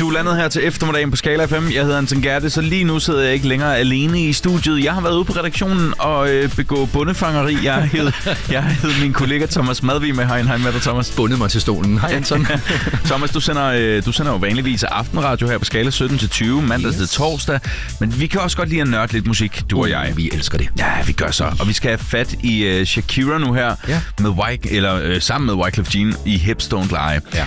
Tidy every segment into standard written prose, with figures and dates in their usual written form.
Du er landet her til eftermiddagen på Skala FM. Jeg hedder Anton Gerte, så lige nu sidder jeg ikke længere alene i studiet. Jeg har været ude på redaktionen og begå bondefangeri. Jeg har hed min kollega Thomas Madvig med. Hej med dig, Thomas. Bundet mig til stolen. Hej, Anton. Thomas, du sender jo vanligvis aftenradio her på Skala 17-20, mandag til torsdag. Men vi kan også godt lide at nørde lidt musik, du og jeg. Vi elsker det. Ja, vi gør så. Og vi skal have fat i Shakira nu her, sammen med Wyclef Jean i Hips Don't Lie. Ja.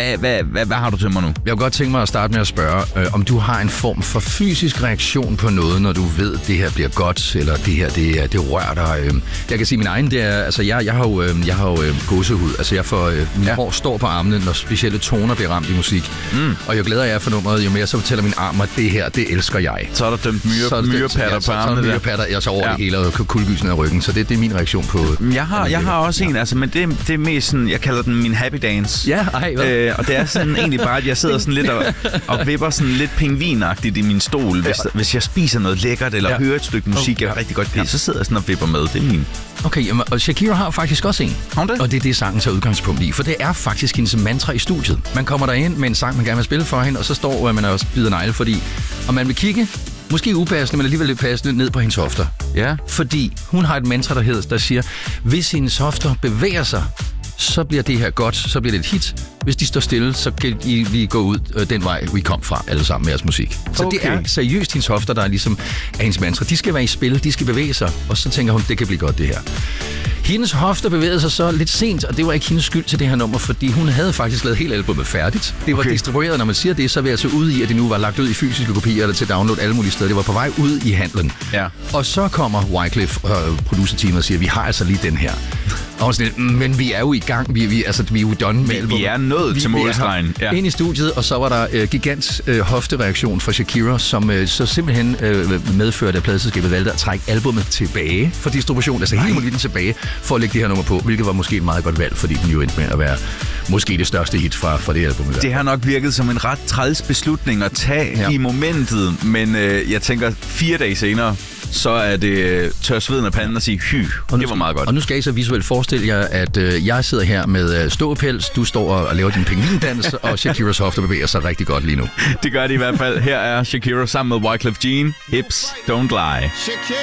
Hvad har du til mig nu? Jeg kunne godt tænke mig at starte med at spørge, om du har en form for fysisk reaktion på noget, når du ved, at det her bliver godt, eller det her, det rører dig. Jeg kan sige, min egen, det er, altså jeg har jo gåsehud. Altså jeg får, min hår står på armene, når specielle toner bliver ramt i musik. Og jo glæder jeg for nummeret, jo mere så fortæller min arm, at det her, det elsker jeg. Så er der dømt myrepatter på armene. Så myrepatter, jeg så over det hele, og kuldegysene af ryggen. Så det er min reaktion på... Jeg har også en, altså, men det er mest sådan, jeg kalder den min happy dance. Ja, og det er sådan egentlig bare, at jeg sidder sådan lidt og vipper sådan lidt pingvinagtigt i min stol. Hvis jeg spiser noget lækkert, eller hører et stykke musik, jeg har rigtig godt lide, så sidder jeg sådan og vipper med. Det er min. Okay, og Shakira har faktisk også en. Og det er det, sangen tager udgangspunkt i. For det er faktisk hendes mantra i studiet. Man kommer derind med en sang, man gerne vil spille for hende, og så står man også bider negle, fordi om man vil kigge, måske upassende, men alligevel lidt passende, ned på hendes hofter. Ja. Fordi hun har et mantra, der siger, hvis hendes hofter bevæger sig, så bliver det her godt, så bliver det et hit. Hvis de står stille, så kan I lige gå ud den vej, vi kom fra, alle sammen med jeres musik. Så det er seriøst hendes hofter, der er ligesom af hendes mantra. De skal være i spil, de skal bevæge sig, og så tænker hun, det kan blive godt det her. Hendes hofter bevægede sig så lidt sent, og det var ikke hendes skyld til det her nummer, fordi hun havde faktisk lavet hele albumet færdigt. Det var distribueret, når man siger det, så vil jeg altså ud i, at det nu var lagt ud i fysiske kopier eller til download alle mulige steder. Det var på vej ud i handlen. Ja. Og så kommer Wyclef, producer-teamet, og siger, vi har altså lige den her. Og sådan, men vi er jo i gang, vi er jo done med albumet. Vi er nået til målstregen. Ja. Ind i studiet, og så var der gigant hoftereaktion fra Shakira, som så simpelthen medførte, at pladeselskabet valgte at trække albumet tilbage for distribution, altså hele muligheden tilbage, for at lægge det her nummer på, hvilket var måske et meget godt valg, fordi den jo endte med at være måske det største hit fra det album. Det har nok virket som en ret træls beslutning at tage i momentet, men jeg tænker 4 dage senere, så er det tør sveden af panden og sige, det var meget godt. Og nu skal I så visuelt forestille jer, at jeg sidder her med ståpels, du står og laver din pingvindans, og Shakiras hofter bevæger sig rigtig godt lige nu. Det gør de i hvert fald. Her er Shakira sammen med Wyclef Jean, Hips Don't Lie.